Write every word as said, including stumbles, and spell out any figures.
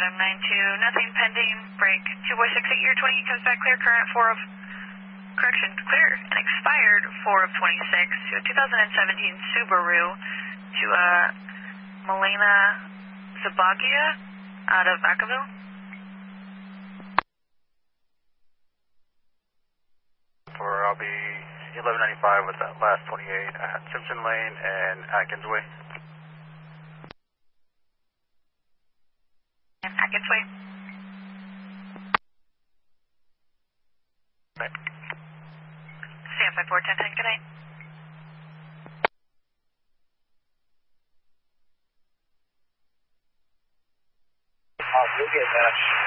five nine two, nothing pending, break. two boy six eight, year twenty, comes back clear, current four of, correction, clear and expired four of twenty-six to a two thousand seventeen Subaru to uh, Milena Zabagia out of Vacaville. For I'll be eleven ninety-five with that last twenty-eight at Simpson Lane and Atkins Way. And Atkins Way. Right. C F five four ten ten, good night. Oh, you'll get that.